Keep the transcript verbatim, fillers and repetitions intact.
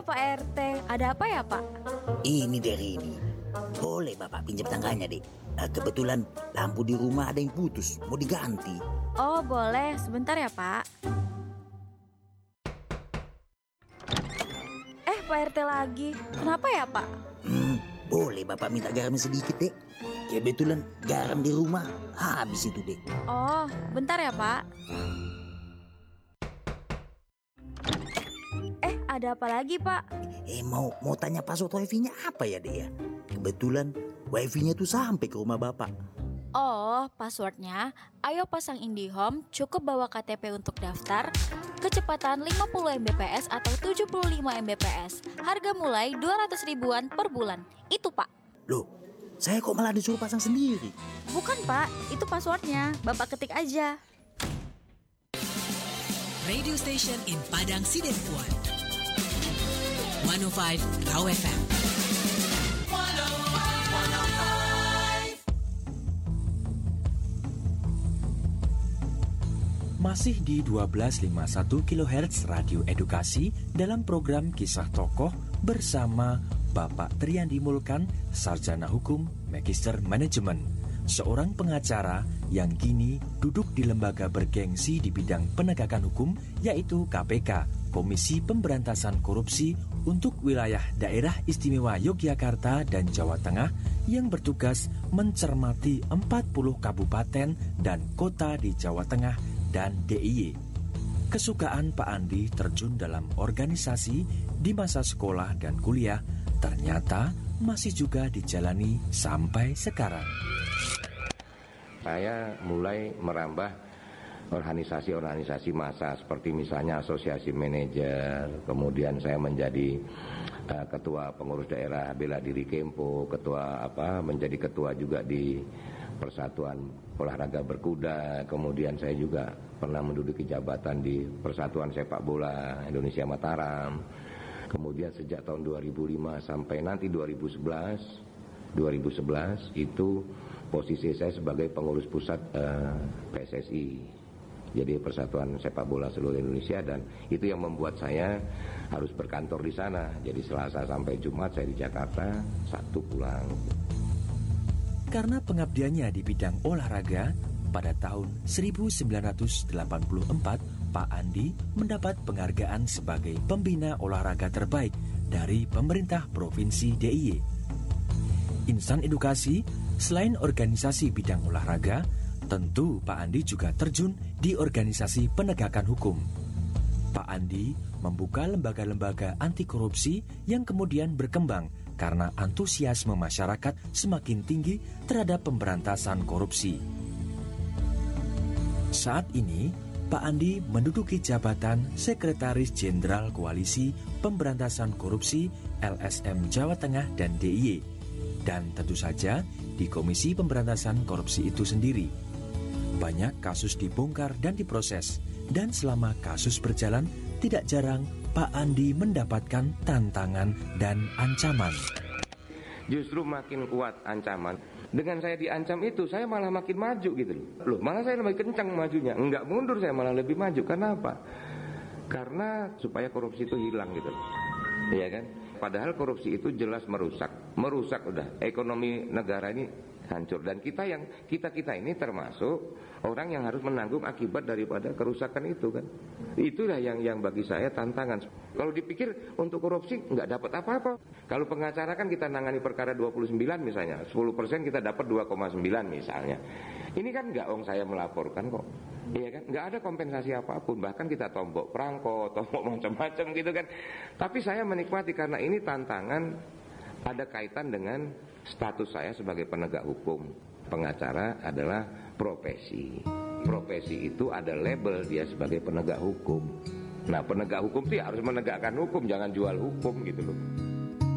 Pak R T, ada apa ya Pak? Ini dari ini. Boleh Bapak pinjam tangganya dek. Nah, kebetulan lampu di rumah ada yang putus, mau diganti. Oh boleh, sebentar ya Pak. Eh Pak R T lagi, kenapa ya Pak? Hmm, boleh Bapak minta garam sedikit dek. Kebetulan garam di rumah habis itu dek. Oh, bentar ya Pak. Eh, ada apa lagi Pak? Eh mau mau tanya password wifi-nya apa ya dek ya? Kebetulan wifi-nya tuh sampai ke rumah Bapak. Oh, passwordnya, ayo pasang IndiHome, cukup bawa K T P untuk daftar, kecepatan lima puluh megabit per second atau tujuh puluh lima megabit per second, harga mulai dua ratus ribuan per bulan. Itu Pak. Loh, saya kok malah disuruh pasang sendiri? Bukan Pak, itu passwordnya, Bapak ketik aja. Radio station in Padang Sidempuan. seratus lima Raw F M. Masih di dua belas lima puluh satu kilohertz Radio Edukasi dalam program Kisah Tokoh bersama Bapak Triandi Mulkan, Sarjana Hukum, Magister Manajemen, seorang pengacara yang kini duduk di lembaga bergengsi di bidang penegakan hukum yaitu K P K, Komisi Pemberantasan Korupsi untuk wilayah Daerah Istimewa Yogyakarta dan Jawa Tengah yang bertugas mencermati empat puluh kabupaten dan kota di Jawa Tengah dan D I Y. Kesukaan Pak Andi terjun dalam organisasi di masa sekolah dan kuliah ternyata masih juga dijalani sampai sekarang. Saya mulai merambah organisasi-organisasi massa seperti misalnya asosiasi manajer, kemudian saya menjadi uh, ketua pengurus daerah bela diri Kempo, ketua apa menjadi ketua juga di Persatuan Olahraga Berkuda, kemudian saya juga pernah menduduki jabatan di Persatuan Sepak Bola Indonesia Mataram. Kemudian sejak tahun dua ribu lima sampai nanti dua ribu sebelas itu posisi saya sebagai pengurus pusat uh, P S S I. Jadi Persatuan Sepak Bola Seluruh Indonesia, dan itu yang membuat saya harus berkantor di sana. Jadi Selasa sampai Jumat saya di Jakarta, Sabtu pulang. Karena pengabdiannya di bidang olahraga, pada tahun seribu sembilan ratus delapan puluh empat, Pak Andi mendapat penghargaan sebagai pembina olahraga terbaik dari pemerintah Provinsi D I Y. Insan edukasi, selain organisasi bidang olahraga, tentu Pak Andi juga terjun di organisasi penegakan hukum. Pak Andi membuka lembaga-lembaga anti korupsi yang kemudian berkembang karena antusiasme masyarakat semakin tinggi terhadap pemberantasan korupsi. Saat ini, Pak Andi menduduki jabatan Sekretaris Jenderal Koalisi Pemberantasan Korupsi L S M Jawa Tengah dan D I Y. Dan tentu saja di Komisi Pemberantasan Korupsi itu sendiri. Banyak kasus dibongkar dan diproses, dan selama kasus berjalan, tidak jarang Pak Andi mendapatkan tantangan dan ancaman. Justru makin kuat ancaman. Dengan saya diancam itu, saya malah makin maju gitu loh. Loh, malah saya lebih kencang majunya. Enggak mundur, saya malah lebih maju. Karena apa? Karena supaya korupsi itu hilang gitu loh. Iya kan? Padahal korupsi itu jelas merusak. Merusak udah. Ekonomi negara ini hancur. Dan kita yang kita-kita ini termasuk orang yang harus menanggung akibat daripada kerusakan itu kan. Itulah yang yang bagi saya tantangan. Kalau dipikir untuk korupsi nggak dapat apa-apa. Kalau pengacara kan kita nangani perkara dua puluh sembilan misalnya, sepuluh persen kita dapat dua koma sembilan misalnya. Ini kan nggak ong saya melaporkan kok. Iya kan, nggak ada kompensasi apapun, bahkan kita tombok perangko, tombok macam-macam gitu kan. Tapi saya menikmati karena ini tantangan, ada kaitan dengan status saya sebagai penegak hukum. Pengacara adalah profesi. Profesi itu ada label dia sebagai penegak hukum. Nah, penegak hukum itu ya harus menegakkan hukum, jangan jual hukum gitu loh.